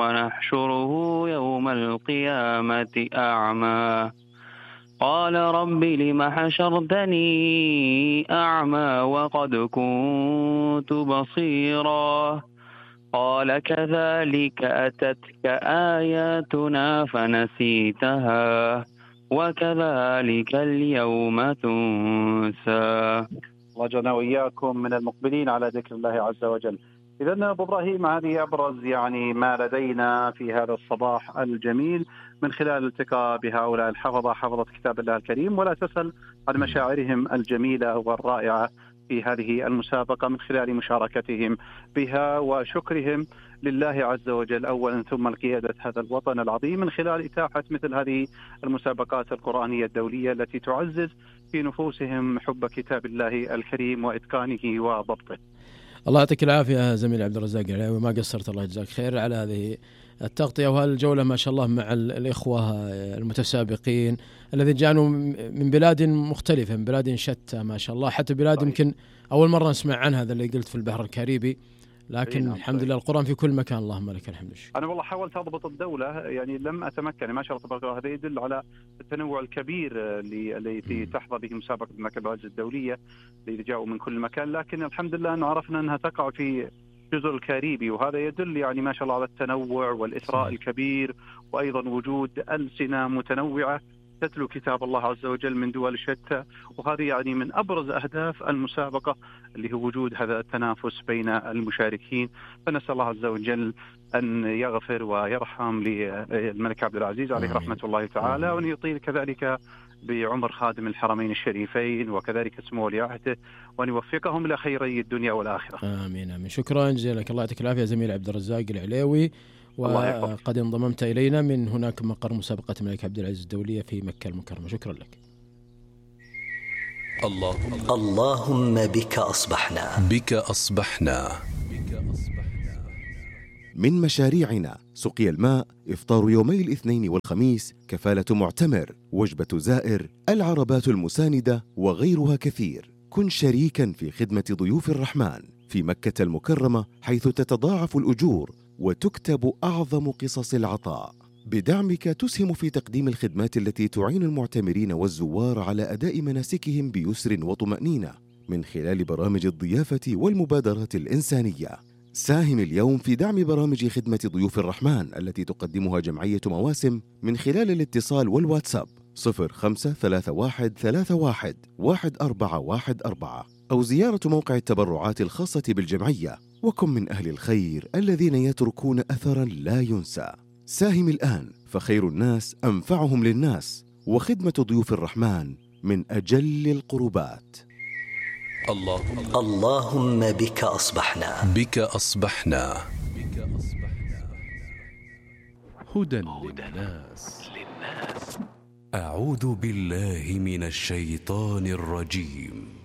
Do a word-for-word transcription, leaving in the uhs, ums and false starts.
ونحشره يوم القيامة أعمى قال رب لم حشرتني أعمى وقد كنت بصيرا قال كذلك أتتك آياتنا فنسيتها وكذلك اليوم تنسى. وجعلنا وإياكم من المقبلين على ذكر الله عز وجل. إذن أبو إبراهيم، هذه أبرز يعني ما لدينا في هذا الصباح الجميل من خلال الالتقاء بهؤلاء الحفظة حفظة كتاب الله الكريم، ولا تسأل عن مشاعرهم الجميلة والرائعة في هذه المسابقة من خلال مشاركتهم بها وشكرهم لله عز وجل أولا ثم لقيادة هذا الوطن العظيم من خلال إتاحة مثل هذه المسابقات القرآنية الدولية التي تعزز في نفوسهم حب كتاب الله الكريم وإتقانه وضبطه. الله يعطيك العافية زميل عبد الرزاق العليوي، ما قصرت، الله يجزاك خير على هذه التغطية وهالجولة ما شاء الله مع الإخوة المتسابقين الذين جاءوا من بلاد مختلفة، من بلاد شتى ما شاء الله، حتى بلاد يمكن أول مرة نسمع عنها، هذا اللي قلت في البحر الكاريبي، لكن نعم الحمد لله القرآن في كل مكان، اللهم لك الحمد والشكر. أنا والله حاولت أضبط الدولة، يعني لم أتمكن، ما شاء الله تبارك الله. هذا يدل على التنوع الكبير الذي تحظى به مسابقة المكتبة العزيز الدولية اللي جاءوا من كل مكان، لكن الحمد لله أنه عرفنا أنها تقع في جزر الكاريبي، وهذا يدل يعني ما شاء الله على التنوع والإثراء الكبير، وأيضا وجود ألسنة متنوعة تتلو كتاب الله عز وجل من دول شتى، وهذه يعني من أبرز أهداف المسابقة اللي هو وجود هذا التنافس بين المشاركين. فنسأل الله عز وجل أن يغفر ويرحم للملك عبد العزيز عليه رحمة الله تعالى، وأن يطيل كذلك بعمر خادم الحرمين الشريفين وكذلك سمو ولي عهده، وأن يوفقهم لخيري الدنيا والآخرة. آمين آمين. شكرا جزيلا لك، الله يعطيك العافية زميل عبد الرزاق العليوي. وقد انضممت إلينا من هناك مقر مسابقة الملك عبد العزيز الدولية في مكة المكرمة، شكرا لك. اللهم اللهم بك أصبحنا بك أصبحنا من مشاريعنا سقي الماء، إفطار يومي الاثنين والخميس، كفالة معتمر، وجبة زائر، العربات المساندة وغيرها كثير. كن شريكا في خدمة ضيوف الرحمن في مكة المكرمة، حيث تتضاعف الأجور وتكتب أعظم قصص العطاء. بدعمك تسهم في تقديم الخدمات التي تعين المعتمرين والزوار على أداء مناسكهم بيسر وطمأنينة من خلال برامج الضيافة والمبادرات الإنسانية. ساهم اليوم في دعم برامج خدمة ضيوف الرحمن التي تقدمها جمعية مواسم من خلال الاتصال والواتساب صفر خمسة ثلاثة واحد ثلاثة واحد واحد أربعة واحد أربعة، أو زيارة موقع التبرعات الخاصة بالجمعية. وكن من أهل الخير الذين يتركون أثرا لا ينسى. ساهم الآن، فخير الناس أنفعهم للناس، وخدمة ضيوف الرحمن من أجل القربات. اللهم اللهم بك أصبحنا بك أصبحنا هدى للناس. أعوذ بالله من الشيطان الرجيم.